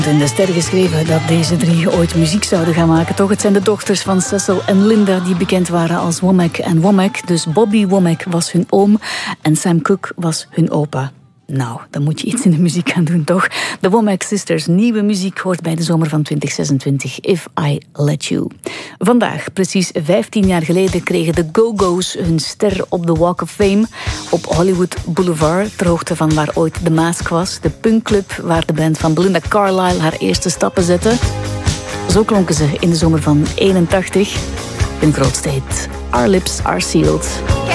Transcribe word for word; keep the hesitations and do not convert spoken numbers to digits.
In de ster geschreven dat deze drie ooit muziek zouden gaan maken, toch? Het zijn de dochters van Cecil en Linda die bekend waren als Womack en Womack. Dus Bobby Womack was hun oom en Sam Cooke was hun opa. Nou, dan moet je iets in de muziek gaan doen, toch? De Womack Sisters nieuwe muziek hoort bij de zomer van twintig zesentwintig. If I Let You. Vandaag, precies vijftien jaar geleden, kregen de Go-Go's hun ster op de Walk of Fame op Hollywood Boulevard, ter hoogte van waar ooit de Mask was, de punkclub waar de band van Belinda Carlisle haar eerste stappen zette. Zo klonken ze in de zomer van eenentachtig. Hun grootste hit, Our Lips Are Sealed.